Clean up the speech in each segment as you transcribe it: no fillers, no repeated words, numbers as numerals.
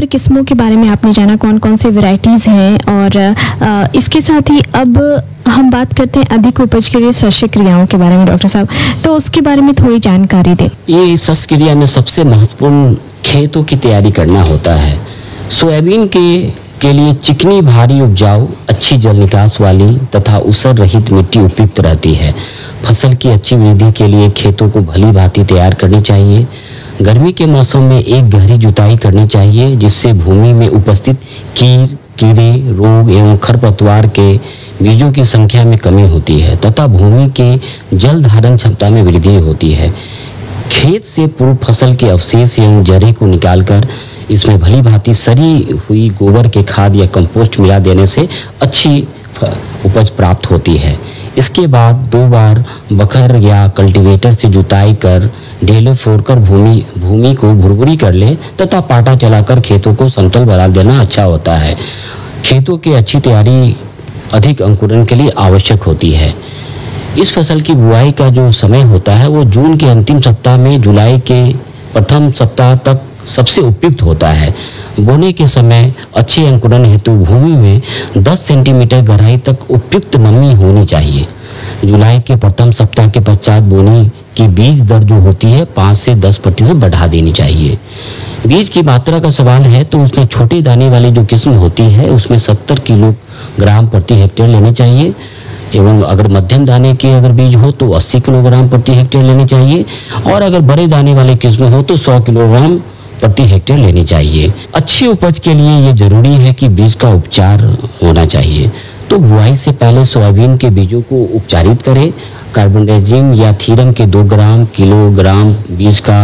किस्मों के बारे में आपने जाना, कौन कौन से वैरायटीज़ हैं, और इसके साथ ही अब हम बात करते हैं अधिक उपज के लिए शस्य क्रियाओं के बारे में डॉक्टर साहब, तो उसके बारे में थोड़ी जानकारी दें। ये शस्य क्रिया में सबसे महत्वपूर्ण खेतों की तैयारी करना होता है। सोयाबीन के लिए चिकनी, भारी, उपजाऊ, अच्छी जल निकास वाली तथा ऊसर रहित मिट्टी उपयुक्त रहती है। फसल की अच्छी वृद्धि के लिए खेतों को भली भांति तैयार करनी चाहिए। गर्मी के मौसम में एक गहरी जुताई करनी चाहिए, जिससे भूमि में उपस्थित कीड़े, रोग एवं खरपतवार के बीजों की संख्या में कमी होती है तथा भूमि के जल धारण क्षमता में वृद्धि होती है। खेत से पूर्व फसल के अवशेष एवं जड़ें को निकालकर इसमें भली भांति सड़ी हुई गोबर के खाद या कंपोस्ट मिला देने से अच्छी उपज प्राप्त होती है। इसके बाद 2 बार बखर या कल्टीवेटर से जुताई कर ढेले फोड़कर भूमि को भुरभुरी कर ले तथा पाटा चलाकर खेतों को समतल बना देना अच्छा होता है। खेतों की अच्छी तैयारी अधिक अंकुरण के लिए आवश्यक होती है। इस फसल की बुआई का जो समय होता है वो जून के अंतिम सप्ताह में जुलाई के प्रथम सप्ताह तक सबसे उपयुक्त होता है। बोने के समय अच्छे अंकुरण हेतु भूमि में 10 सेंटीमीटर गहराई तक उपयुक्त नमी होनी चाहिए। जुलाई के प्रथम सप्ताह के पश्चात बोने की बीज दर जो होती है 5 से 10% बढ़ा देनी चाहिए। बीज की मात्रा का सवाल है तो उसमें छोटे दाने वाली जो किस्म होती है उसमें 70 किलोग्राम प्रति हेक्टेयर लेने चाहिए, एवं अगर मध्यम दाने के अगर बीज हो तो 80 किलोग्राम प्रति हेक्टेयर लेने चाहिए, और अगर बड़े दाने वाले किस्म हो तो 100 किलोग्राम प्रति हेक्टेयर लेनी चाहिए। अच्छी उपज के लिए ये जरूरी है कि बीज का उपचार होना चाहिए। तो बुआई से पहले सोयाबीन के बीजों को उपचारित करें। कार्बोनेजिम या थीरम के 2 ग्राम किलोग्राम बीज का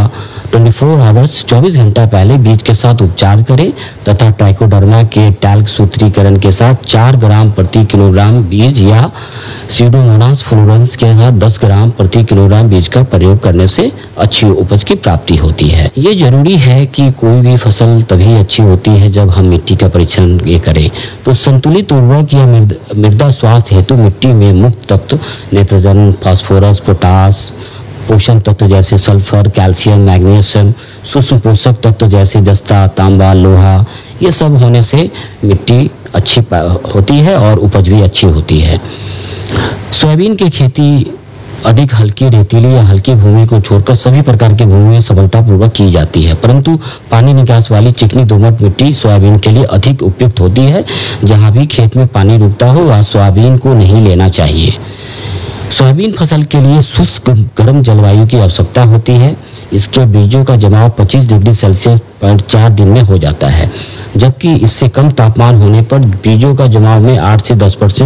24 घंटा पहले बीज के साथ उपचार करें तथा ट्राइकोडर्मा के टैल्क सूत्रीकरण के साथ 4 ग्राम प्रति किलोग्राम बीज या सीडोमोनास फ्लोरेंस के साथ 10 ग्राम प्रति किलोग्राम बीज का प्रयोग करने से अच्छी उपज की प्राप्ति होती है। ये जरूरी है कि कोई भी फसल तभी अच्छी होती है जब हम मिट्टी का परीक्षण ये करें। तो संतुलित उर्वरक या मृदा स्वास्थ्य हेतु मिट्टी में मुख्य तत्व नाइट्रोजन, फास्फोरस, पोटास, पोषण तत्व जैसे सल्फर, कैल्शियम, मैग्नीशियम, सूक्ष्म पोषक तत्व जैसे जस्ता, तांबा, लोहा, ये सब होने से मिट्टी अच्छी होती है और उपज भी अच्छी होती है। सोयाबीन की खेती अधिक हल्की, रेतीली या हल्की भूमि को छोड़कर सभी प्रकार की भूमि में सफलतापूर्वक की जाती है, परंतु पानी निकास वाली चिकनी दोमट मिट्टी सोयाबीन के लिए अधिक उपयुक्त होती है। जहाँ भी खेत में पानी रुकता हो वहाँ सोयाबीन को नहीं लेना चाहिए। सोयाबीन फसल के लिए शुष्क गर्म जलवायु की आवश्यकता होती है। इसके बीजों का जमाव 25 डिग्री सेल्सियस 4 दिन में हो जाता है, जबकि इससे कम तापमान होने पर बीजों का जमाव में 8 से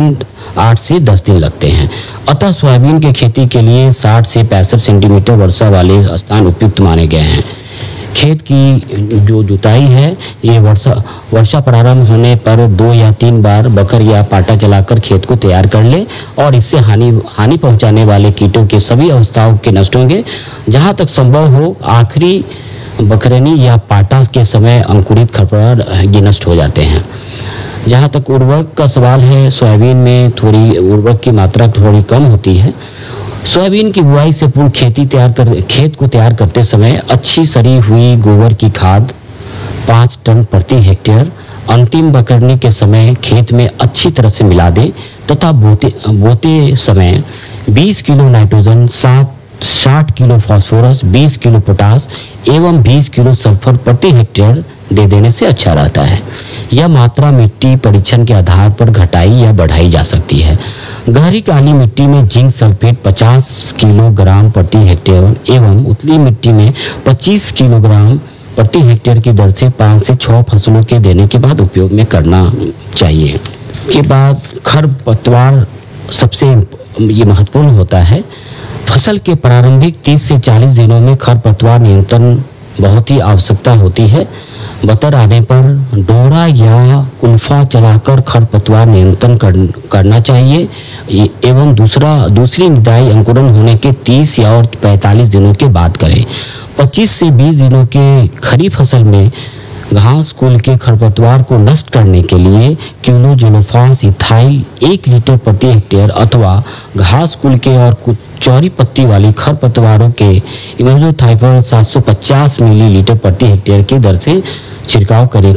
10 दिन लगते हैं। अतः सोयाबीन की खेती के लिए 60 से 65 सेंटीमीटर वर्षा वाले स्थान उपयुक्त माने गए हैं। खेत की जो जुताई है ये वर्षा प्रारंभ होने पर 2 या 3 बार बखर या पाटा चलाकर खेत को तैयार कर ले और इससे हानि पहुंचाने वाले कीटों के सभी अवस्थाओं के नष्ट होंगे। जहां तक संभव हो आखिरी बखरनी या पाटा के समय अंकुरित खरपतवार ये नष्ट हो जाते हैं। जहाँ तक उर्वरक का सवाल है, सोयाबीन में थोड़ी उर्वरक की मात्रा थोड़ी कम होती है। सोयाबीन की बुआई से पूर्व खेत को तैयार करते समय अच्छी सड़ी हुई गोबर की खाद 5 टन प्रति हेक्टेयर अंतिम बकरने के समय खेत में अच्छी तरह से मिला दें तथा बोते समय 20 kilo nitrogen, 60 kilo phosphorus, 20 kilo potash एवं 20 किलो सल्फर प्रति हेक्टेयर दे देने से अच्छा रहता है। यह मात्रा मिट्टी परीक्षण के आधार पर घटाई या बढ़ाई जा सकती है। गहरी काली मिट्टी में जिंक सल्फेट 50 किलोग्राम प्रति हेक्टेयर एवं उतली मिट्टी में 25 किलोग्राम प्रति हेक्टेयर की दर से 5 से 6 फसलों के देने के बाद उपयोग में करना चाहिए। इसके बाद खरपतवार सबसे ये महत्वपूर्ण होता है। फसल के प्रारंभिक 30 से 40 दिनों में खरपतवार नियंत्रण बहुत ही आवश्यकता होती है। बतर आने पर डोरा या कुल्फा चलाकर खरपतवार नियंत्रण करना चाहिए एवं दूसरी निदाई अंकुरण होने के 30 या और 45 दिनों के बाद करें। 25 से 20 दिनों के खरीफ फसल में घास कुल के खरपतवार को नष्ट करने के लिए क्यूलोजेनोफास इथाइल 1 लीटर प्रति हेक्टेयर अथवा घास कुल के और कुछ चौड़ी पत्ती वाली खरपतवारों के इमेजोथाइफर 750 मिलीलीटर प्रति हेक्टेयर की दर से छिड़काव करें।